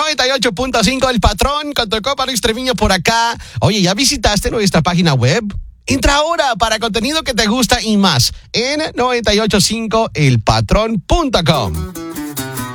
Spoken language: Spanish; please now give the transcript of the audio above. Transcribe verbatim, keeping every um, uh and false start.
noventa y ocho punto cinco El Patrón con tu copa Luis Treviño por acá. Oye, ¿ya visitaste nuestra página web? Entra ahora para contenido que te gusta y más en noventa y ocho punto cinco el patrón punto com.